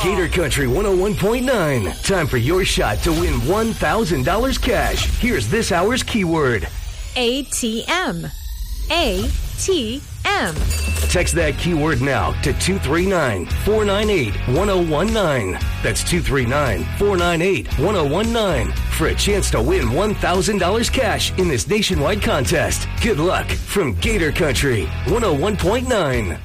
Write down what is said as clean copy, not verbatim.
Gator Country 101.9. Time for your shot to win $1,000 cash. Here's this hour's keyword. ATM. ATM. Text that keyword now to 239-498-1019. That's 239-498-1019 for a chance to win $1,000 cash in this nationwide contest. Good luck from Gator Country 101.9.